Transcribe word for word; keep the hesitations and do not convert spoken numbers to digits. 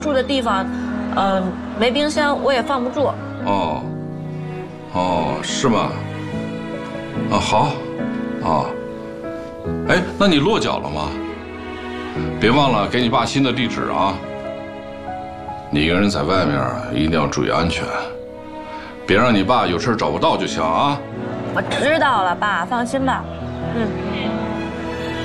住的地方，嗯、呃，没冰箱，我也放不住。 哦，哦，是吗？啊，好，啊，哎，那你落脚了吗？别忘了给你爸新的地址啊。你一个人在外面一定要注意安全，别让你爸有事找不到就行啊。 我知道了，爸，放心吧。嗯。